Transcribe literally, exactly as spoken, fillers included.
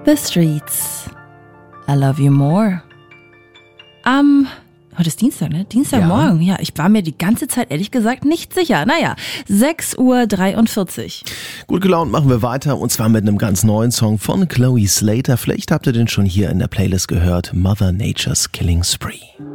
The Streets, I Love You More. Am, heute ist Dienstag, ne? Dienstagmorgen, ja. ja. Ich war mir die ganze Zeit ehrlich gesagt nicht sicher. Naja, sechs Uhr dreiundvierzig. Gut gelaunt machen wir weiter und zwar mit einem ganz neuen Song von Chloe Slater. Vielleicht habt ihr den schon hier in der Playlist gehört. Mother Nature's Killing Spree.